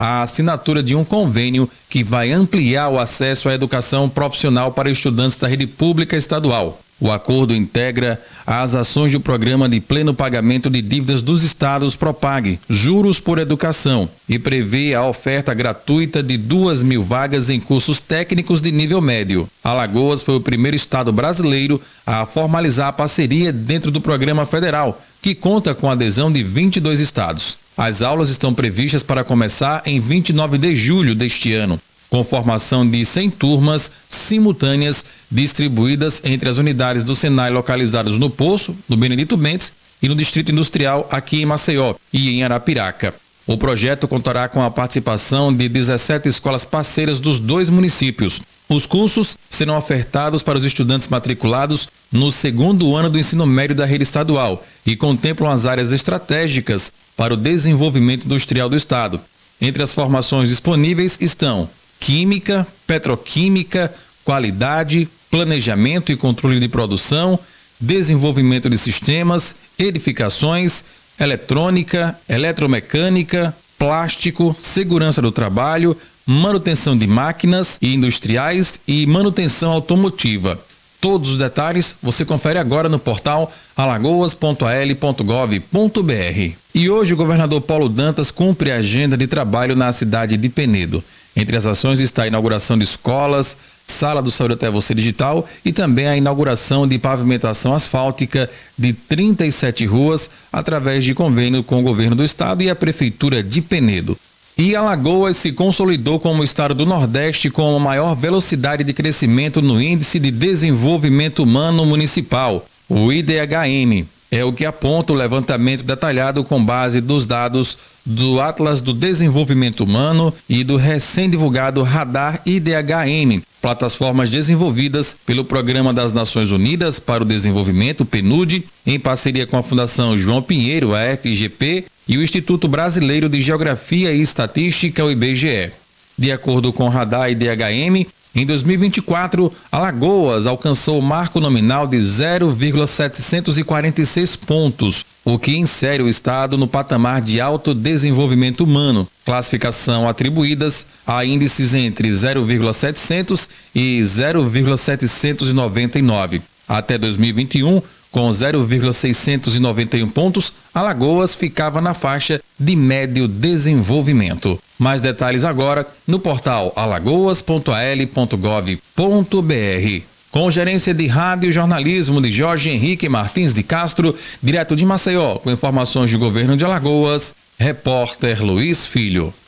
a assinatura de um convênio que vai ampliar o acesso à educação profissional para estudantes da rede pública estadual. O acordo integra as ações do Programa de Pleno Pagamento de Dívidas dos Estados Propag, Juros por Educação, e prevê a oferta gratuita de 2.000 vagas em cursos técnicos de nível médio. Alagoas foi o primeiro estado brasileiro a formalizar a parceria dentro do programa federal, que conta com a adesão de 22 estados. As aulas estão previstas para começar em 29 de julho deste ano, com formação de 100 turmas simultâneas distribuídas entre as unidades do Senai localizadas no Poço, no Benedito Bentes e no Distrito Industrial aqui em Maceió e em Arapiraca. O projeto contará com a participação de 17 escolas parceiras dos dois municípios. Os cursos serão ofertados para os estudantes matriculados no segundo ano do ensino médio da rede estadual e contemplam as áreas estratégicas para o desenvolvimento industrial do estado. Entre as formações disponíveis estão Química, Petroquímica, Qualidade, Planejamento e Controle de Produção, Desenvolvimento de Sistemas, Edificações, Eletrônica, Eletromecânica, Plástico, Segurança do Trabalho, Manutenção de Máquinas e Industriais e Manutenção Automotiva. Todos os detalhes você confere agora no portal alagoas.al.gov.br. E hoje o governador Paulo Dantas cumpre a agenda de trabalho na cidade de Penedo. Entre as ações está a inauguração de escolas, Sala do Saúde Até Você Digital e também a inauguração de pavimentação asfáltica de 37 ruas através de convênio com o governo do estado e a prefeitura de Penedo. E Alagoas se consolidou como o estado do Nordeste com a maior velocidade de crescimento no Índice de Desenvolvimento Humano Municipal, o IDHM. É o que aponta o levantamento detalhado com base dos dados do Atlas do Desenvolvimento Humano e do recém-divulgado Radar IDHM, plataformas desenvolvidas pelo Programa das Nações Unidas para o Desenvolvimento, PNUD, em parceria com a Fundação João Pinheiro, a FGP, e o Instituto Brasileiro de Geografia e Estatística, o IBGE. De acordo com o Radar IDHM, em 2024, Alagoas alcançou o marco nominal de 0,746 pontos, o que insere o estado no patamar de alto desenvolvimento humano, classificação atribuídas a índices entre 0,700 e 0,799. Até 2021, com 0,691 pontos, Alagoas ficava na faixa de médio desenvolvimento. Mais detalhes agora no portal alagoas.al.gov.br. Com gerência de rádio e jornalismo de Jorge Henrique Martins de Castro, direto de Maceió, com informações do governo de Alagoas, repórter Luiz Filho.